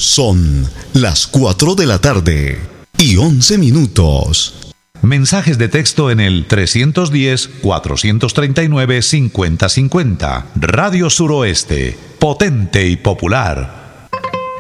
Son las 4 de la tarde y 11 minutos. Mensajes de texto en el 310-439-5050. Radio Suroeste, potente y popular.